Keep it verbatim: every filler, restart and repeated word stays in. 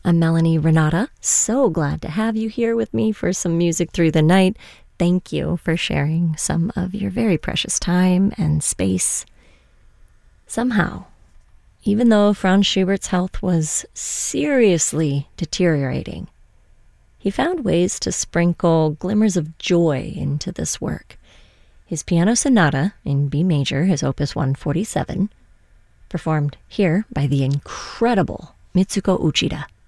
I'm Melanie Renata. So glad to have you here with me for some music through the night. Thank you for sharing some of your very precious time and space. Somehow, even though Franz Schubert's health was seriously deteriorating, he found ways to sprinkle glimmers of joy into this work. His piano sonata in B major, his opus one forty-seven, performed here by the incredible Mitsuko Uchida.